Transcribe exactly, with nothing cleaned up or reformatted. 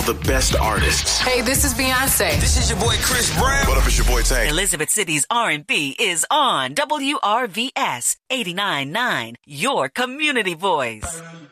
the best artists. Hey, this is Beyonce. This is your boy Chris Brown. What up, it's your boy Tank. Elizabeth City's R and B is on W R V S eighty-nine point nine, your community voice.